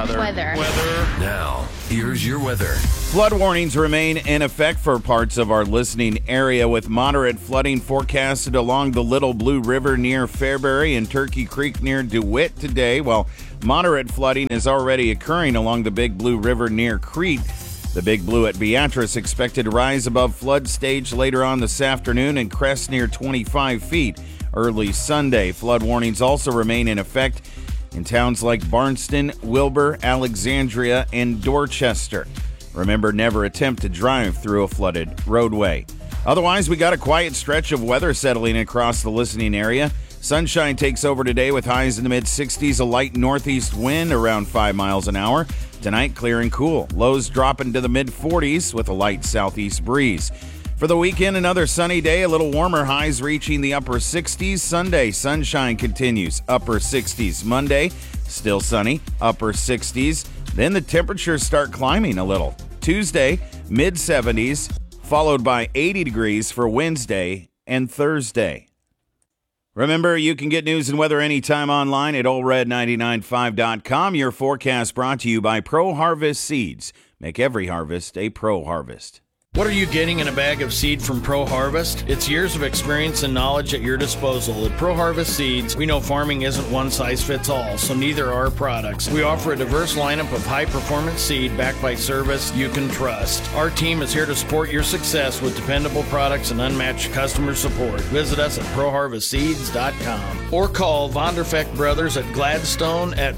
Weather. Now, here's your weather. Flood warnings remain in effect for parts of our listening area, with moderate flooding forecasted along the Little Blue River near Fairbury and Turkey Creek near DeWitt today, while moderate flooding is already occurring along the Big Blue River near Crete. The Big Blue at Beatrice expected to rise above flood stage later on this afternoon and crest near 25 feet early Sunday. Flood warnings also remain in effect in towns like Barnston, Wilbur, Alexandria, and Dorchester. Remember, never attempt to drive through a flooded roadway. Otherwise, we got a quiet stretch of weather settling across the listening area. Sunshine takes over today with highs in the mid-60s, a light northeast wind around 5 miles an hour. Tonight, clear and cool. Lows drop into the mid-40s with a light southeast breeze. For the weekend, another sunny day, a little warmer, highs reaching the upper 60s. Sunday, sunshine continues, upper 60s. Monday, still sunny, upper 60s. Then the temperatures start climbing a little. Tuesday, mid-70s, followed by 80 degrees for Wednesday and Thursday. Remember, you can get news and weather anytime online at allred995.com. Your forecast brought to you by Pro Harvest Seeds. Make every harvest a Pro Harvest. What are you getting in a bag of seed from Pro Harvest? It's years of experience and knowledge at your disposal. At Pro Harvest Seeds, we know farming isn't one size fits all, so neither are our products. We offer a diverse lineup of high-performance seed backed by service you can trust. Our team is here to support your success with dependable products and unmatched customer support. Visit us at ProHarvestSeeds.com or call Vonderfeck Brothers at Gladstone at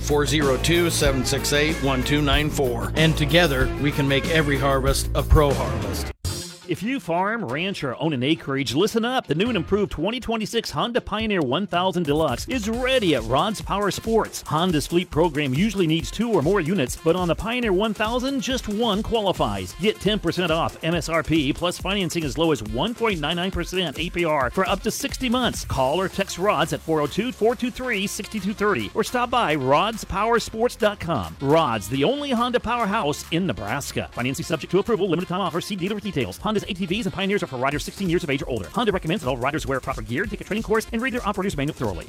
402-768-1294. And together, we can make every harvest a Pro Harvest. If you farm, ranch, or own an acreage, listen up. The new and improved 2026 Honda Pioneer 1000 Deluxe is ready at Rod's Power Sports. Honda's fleet program usually needs 2 or more units, but on the Pioneer 1000, just 1 qualifies. Get 10% off MSRP plus financing as low as 1.99% APR for up to 60 months. Call or text Rods at 402-423-6230 or stop by rodspowersports.com. Rods, the only Honda powerhouse in Nebraska. Financing subject to approval, limited time offer. See dealer for details. Honda's ATVs and Pioneers are for riders 16 years of age or older. Honda recommends that all riders wear proper gear, take a training course, and read their operator's manual thoroughly.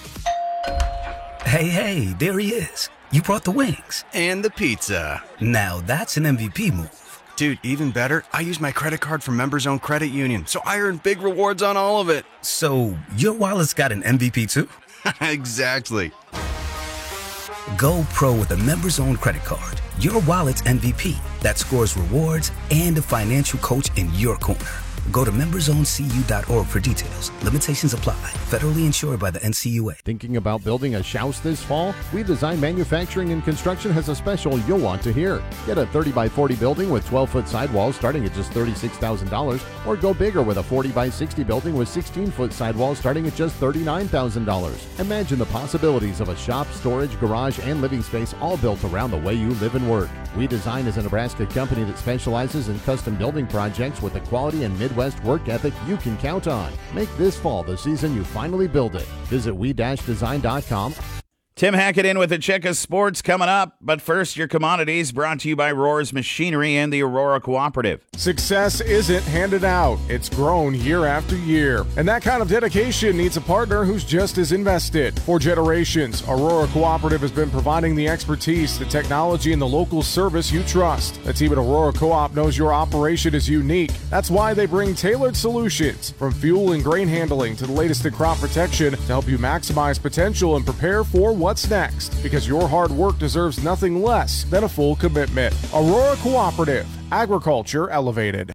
Hey, there he is. You brought the wings. And the pizza. Now that's an MVP move. Dude, even better, I use my credit card from Members Owned Credit Union, so I earn big rewards on all of it. So your wallet's got an MVP too? Exactly. Go pro with a Members Owned credit card. Your wallet's MVP that scores rewards and a financial coach in your corner. Go to membersowncu.org for details. Limitations apply. Federally insured by the NCUA. Thinking about building a house this fall? We Design Manufacturing and Construction has a special you'll want to hear. Get a 30 by 40 building with 12-foot sidewalls starting at just $36,000, or go bigger with a 40 by 60 building with 16-foot sidewalls starting at just $39,000. Imagine the possibilities of a shop, storage, garage, and living space all built around the way you live and work. We Design is a Nebraska company that specializes in custom building projects with the quality and Midwest work ethic you can count on. Make this fall the season you finally build it. Visit we-design.com. Tim Hackett in with a check of sports coming up. But first, your commodities brought to you by Rohr's Machinery and the Aurora Cooperative. Success isn't handed out. It's grown year after year. And that kind of dedication needs a partner who's just as invested. For generations, Aurora Cooperative has been providing the expertise, the technology, and the local service you trust. The team at Aurora Co-op knows your operation is unique. That's why they bring tailored solutions, from fuel and grain handling to the latest in crop protection, to help you maximize potential and prepare for what's next, because your hard work deserves nothing less than a full commitment. Aurora Cooperative, agriculture elevated.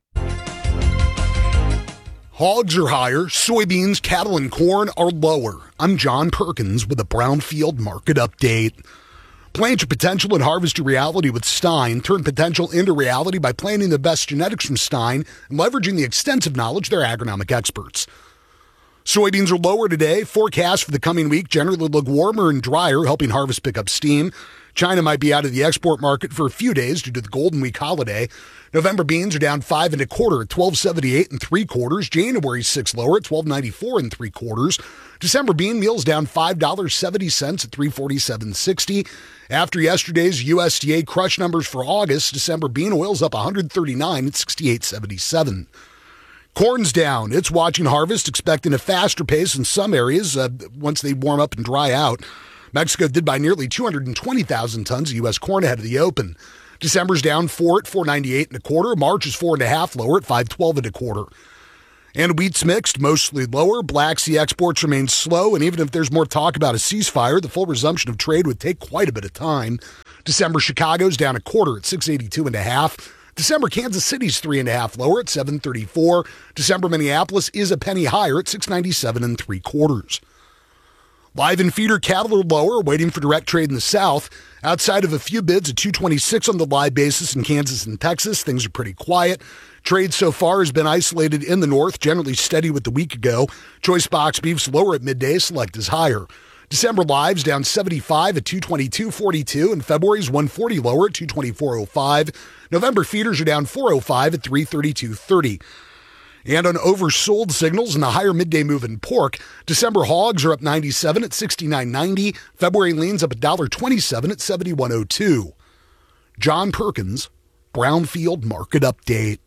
Hogs are higher, soybeans, cattle, and corn are lower. I'm John Perkins with a Brownfield Market Update. Plant your potential and harvest your reality with Stein. Turn potential into reality by planting the best genetics from Stein and leveraging the extensive knowledge of their agronomic experts. Soybeans are lower today. Forecasts for the coming week generally look warmer and drier, helping harvest pick up steam. China might be out of the export market for a few days due to the Golden Week holiday. November beans are down 5 1/4 at $12.78 3/4. January 6 lower at $12.94 3/4. December bean meal's down $5.70 at $347.60. After yesterday's USDA crush numbers for August, December bean oil's up $139 at $68.77. Corn's down. It's watching harvest, expecting a faster pace in some areas once they warm up and dry out. Mexico did buy nearly 220,000 tons of U.S. corn ahead of the open. December's down 4 at 498 and a quarter. March is 4.5 lower at 512 and a quarter. And wheat's mixed, mostly lower. Black Sea exports remain slow, and even if there's more talk about a ceasefire, the full resumption of trade would take quite a bit of time. December Chicago's down a quarter at 682 and a half. December Kansas City's 3.5 lower at 734. December Minneapolis is a penny higher at 697 and three quarters. Live and feeder cattle are lower, waiting for direct trade in the South. Outside of a few bids at 226 on the live basis in Kansas and Texas, things are pretty quiet. Trade so far has been isolated in the North, generally steady with the week ago. Choice box beef's lower at midday, select is higher. December lives down 75 at 222.42, and February's 140 lower at 224.05. November feeders are down 405 at 332.30. And on oversold signals and the higher midday move in pork, December hogs are up 97 at 69.90. February leans up $1.27 at 71.02. John Perkins, Brownfield Market Update.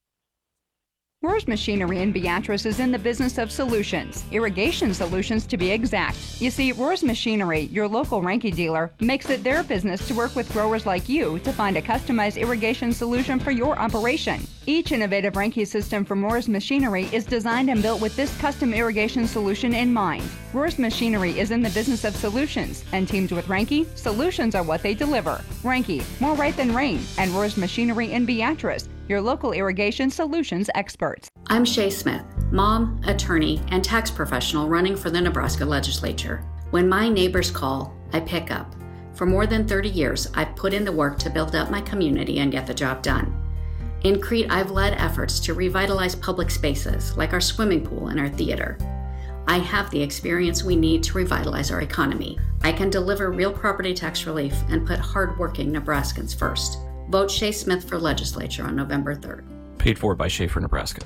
Rohr's Machinery in Beatrice is in the business of solutions, irrigation solutions to be exact. You see, Rohr's Machinery, your local Ranke dealer, makes it their business to work with growers like you to find a customized irrigation solution for your operation. Each innovative Ranke system from Rohr's Machinery is designed and built with this custom irrigation solution in mind. Rohr's Machinery is in the business of solutions, and teamed with Ranke, solutions are what they deliver. Ranke, more right than rain, and Rohr's Machinery in Beatrice, your local irrigation solutions experts. I'm Shay Smith, mom, attorney, and tax professional running for the Nebraska legislature. When my neighbors call, I pick up. For more than 30 years, I've put in the work to build up my community and get the job done. In Crete, I've led efforts to revitalize public spaces like our swimming pool and our theater. I have the experience we need to revitalize our economy. I can deliver real property tax relief and put hardworking Nebraskans first. Vote Shay Smith for legislature on November 3rd. Paid for by Schaefer, Nebraska.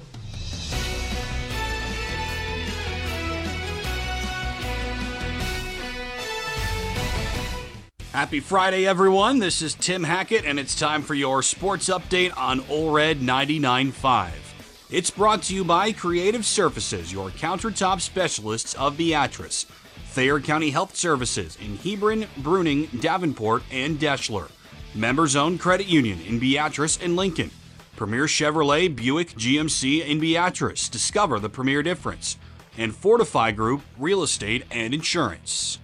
Happy Friday, everyone. This is Tim Hackett, and it's time for your sports update on OLRED 99.5. It's brought to you by Creative Surfaces, your countertop specialists of Beatrice. Thayer County Health Services in Hebron, Bruning, Davenport, and Deschler. Members-owned credit union in Beatrice and Lincoln. Premier Chevrolet Buick GMC in Beatrice. Discover the premier difference. And Fortify Group Real Estate and Insurance.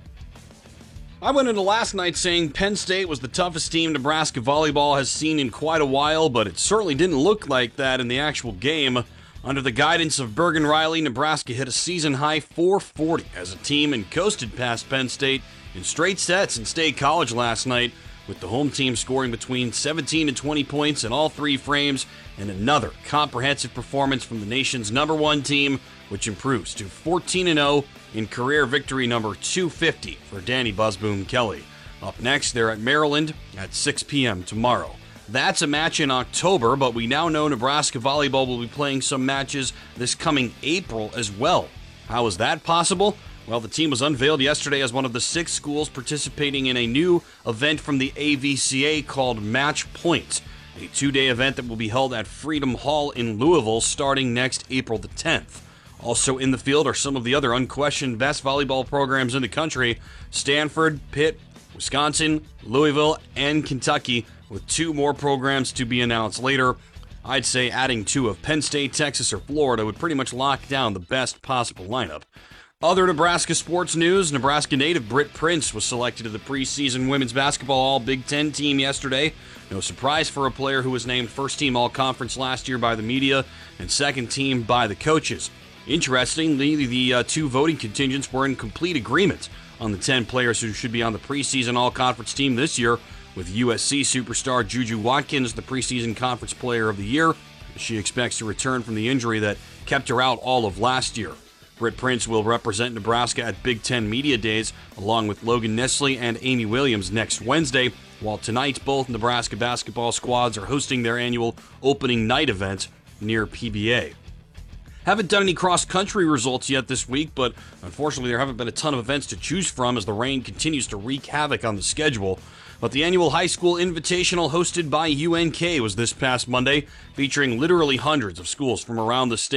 I went into last night saying Penn State was the toughest team Nebraska volleyball has seen in quite a while, but it certainly didn't look like that in the actual game. Under the guidance of Bergen Riley, Nebraska hit a season-high 440 as a team and coasted past Penn State in straight sets in State College last night, with the home team scoring between 17 and 20 points in all three frames, and another comprehensive performance from the nation's number one team, which improves to 14-0 in career victory number 250 for Danny Buzzboom Kelly. Up next, they're at Maryland at 6 p.m. tomorrow. That's a match in October, but we now know Nebraska volleyball will be playing some matches this coming April as well. How is that possible? Well, the team was unveiled yesterday as one of the 6 schools participating in a new event from the AVCA called Match Point, a 2-day event that will be held at Freedom Hall in Louisville starting next April the 10th. Also in the field are some of the other unquestioned best volleyball programs in the country: Stanford, Pitt, Wisconsin, Louisville, and Kentucky, with 2 more programs to be announced later. I'd say adding 2 of Penn State, Texas, or Florida would pretty much lock down the best possible lineup. Other Nebraska sports news: Nebraska native Britt Prince was selected to the preseason women's basketball All-Big Ten team yesterday. No surprise for a player who was named first-team All-Conference last year by the media and second-team by the coaches. Interestingly, the 2 voting contingents were in complete agreement on the 10 players who should be on the preseason All-Conference team this year, with USC superstar Juju Watkins the preseason Conference Player of the Year. She expects to return from the injury that kept her out all of last year. Britt Prince will represent Nebraska at Big Ten Media Days, along with Logan Nestle and Amy Williams next Wednesday, while tonight both Nebraska basketball squads are hosting their annual opening night event near PBA. Haven't done any cross-country results yet this week, but unfortunately there haven't been a ton of events to choose from as the rain continues to wreak havoc on the schedule. But the annual high school invitational hosted by UNK was this past Monday, featuring literally hundreds of schools from around the state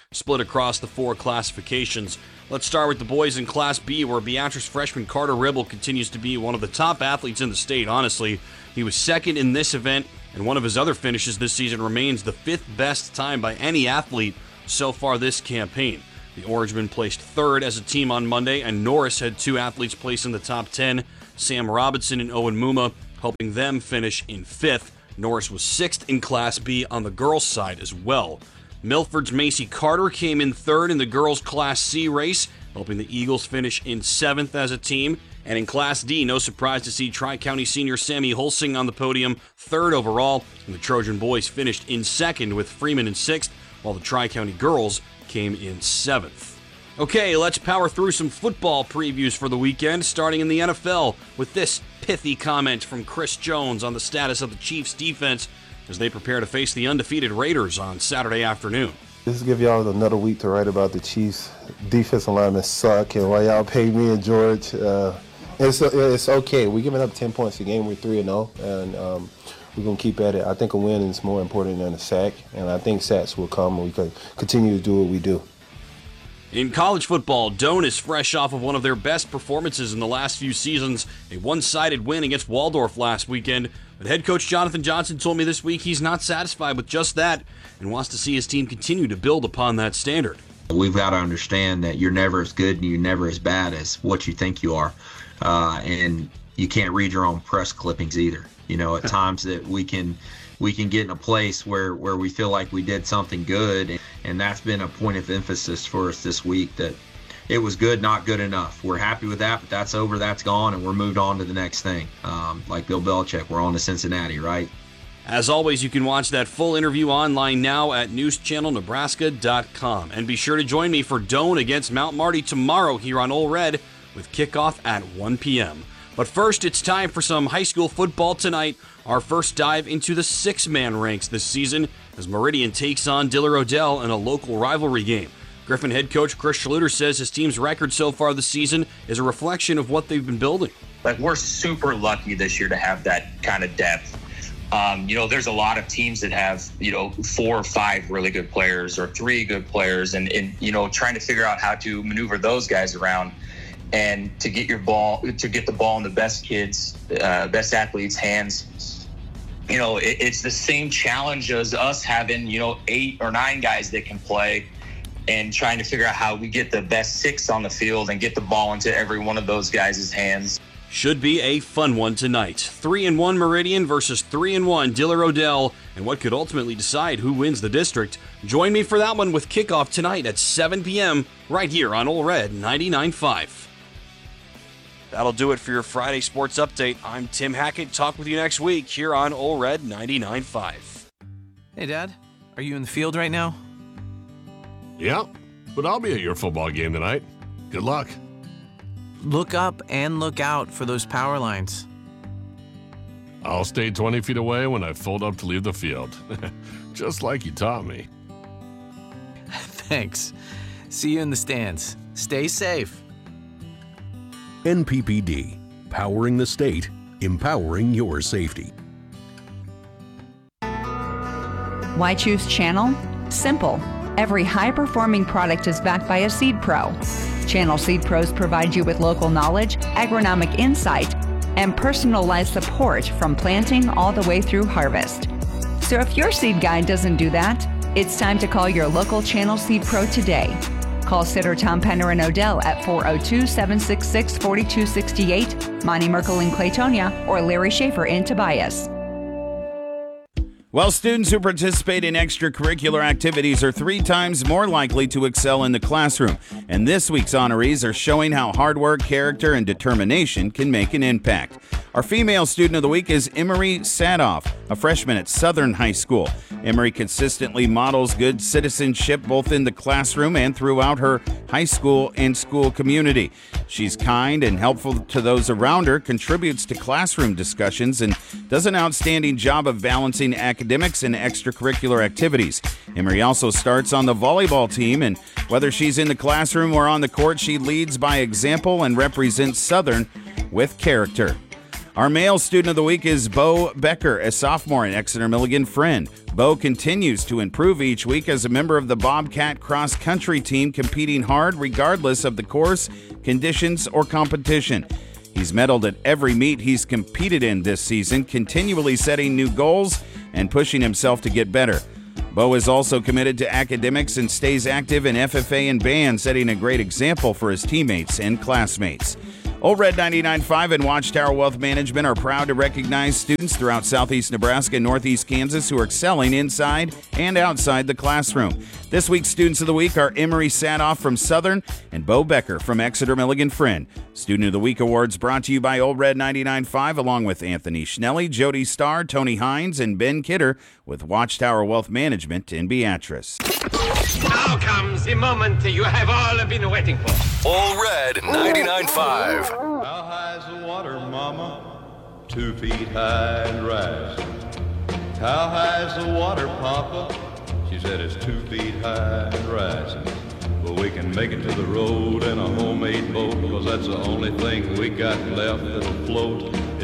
split across the 4 classifications. Let's start with the boys in Class B, where Beatrice freshman Carter Ribble continues to be one of the top athletes in the state, honestly. He was second in this event, and one of his other finishes this season remains the 5th best time by any athlete so far this campaign. The Orangemen placed 3rd as a team on Monday, and Norris had 2 athletes place in the top 10, Sam Robinson and Owen Muma, helping them finish in 5th. Norris was 6th in Class B on the girls' side as well. Milford's Macy Carter came in 3rd in the girls' Class C race, helping the Eagles finish in 7th as a team. And in Class D, no surprise to see Tri-County senior Sammy Holsing on the podium, 3rd overall, and the Trojan boys finished in 2nd with Freeman in 6th, while the Tri-County girls came in 7th. Okay, let's power through some football previews for the weekend, starting in the NFL with this pithy comment from Chris Jones on the status of the Chiefs' defense as they prepare to face the undefeated Raiders on Saturday afternoon. Just give y'all another week to write about the Chiefs' defensive linemen suck, and why y'all pay me and George. It's okay. We're giving up 10 points a game. We're 3-0, and we're going to keep at it. I think a win is more important than a sack, and I think sacks will come, and we can continue to do what we do. In college football, Doane is fresh off of one of their best performances in the last few seasons, a one-sided win against Waldorf last weekend. But head coach Jonathan Johnson told me this week he's not satisfied with just that and wants to see his team continue to build upon that standard. We've got to understand that you're never as good and you're never as bad as what you think you are. And you can't read your own press clippings either. You know, at times that we can get in a place where we feel like we did something good, and that's been a point of emphasis for us this week, that it was good, not good enough. We're happy with that, but that's over, that's gone, and we're moved on to the next thing. Like Bill Belichick, we're on to Cincinnati, right? As always, you can watch that full interview online now at newschannelnebraska.com. And be sure to join me for Doane against Mount Marty tomorrow here on Ole Red with kickoff at 1 p.m. But first, it's time for some high school football tonight. Our first dive into the 6-man ranks this season as Meridian takes on Diller Odell in a local rivalry game. Griffin head coach Chris Schluter says his team's record so far this season is a reflection of what they've been building. Like, we're super lucky this year to have that kind of depth. There's a lot of teams that have, 4 or 5 really good players or 3 good players, and trying to figure out how to maneuver those guys around and to get the ball in the best kids, best athletes' hands. It's the same challenge as us having, 8 or 9 guys that can play, and trying to figure out how we get the best 6 on the field and get the ball into every one of those guys' hands. Should be a fun one tonight. 3-1 Meridian versus 3-1 Diller Odell, and what could ultimately decide who wins the district. Join me for that one with kickoff tonight at 7 p.m. right here on Ole Red 99.5. That'll do it for your Friday Sports Update. I'm Tim Hackett. Talk with you next week here on Ole Red 99.5. Hey, Dad. Are you in the field right now? Yeah, but I'll be at your football game tonight. Good luck. Look up and look out for those power lines. I'll stay 20 feet away when I fold up to leave the field. Just like you taught me. Thanks. See you in the stands. Stay safe. NPPD, powering the state, empowering your safety. Why choose Channel? Simple. Every high-performing product is backed by a Seed Pro. Channel Seed Pros provide you with local knowledge, agronomic insight, and personalized support from planting all the way through harvest. So if your seed guide doesn't do that, it's time to call your local Channel Seed Pro today. Call Sitter Tom Penner and Odell at 402-766-4268, Monty Merkel in Claytonia, or Larry Schaefer in Tobias. Well, students who participate in extracurricular activities are 3 times more likely to excel in the classroom. And this week's honorees are showing how hard work, character, and determination can make an impact. Our female student of the week is Emery Sadoff, a freshman at Southern High School. Emery consistently models good citizenship both in the classroom and throughout her high school and school community. She's kind and helpful to those around her, contributes to classroom discussions, and does an outstanding job of balancing academics and extracurricular activities. Emery also starts on the volleyball team, and whether she's in the classroom or on the court, she leads by example and represents Southern with character. Our male student of the week is Bo Becker, a sophomore in Exeter Milligan Friend. Bo continues to improve each week as a member of the Bobcat cross country team, competing hard regardless of the course, conditions, or competition. He's medaled at every meet he's competed in this season, continually setting new goals and pushing himself to get better. Bo is also committed to academics and stays active in FFA and band, setting a great example for his teammates and classmates. Old Red 99.5 and Watchtower Wealth Management are proud to recognize students throughout southeast Nebraska and northeast Kansas who are excelling inside and outside the classroom. This week's Students of the Week are Emery Sadoff from Southern and Bo Becker from Exeter Milligan Friend. Student of the Week awards brought to you by Old Red 99.5 along with Anthony Schnelly, Jody Starr, Tony Hines, and Ben Kidder with Watchtower Wealth Management in Beatrice. Now comes the moment you have all been waiting for. Old Red 99.5. How high's the water, mama? 2 feet high and rising. How high's the water, papa? She said it's 2 feet high and rising. But we can make it to the road in a homemade boat, 'cause that's the only thing we got left that'll float.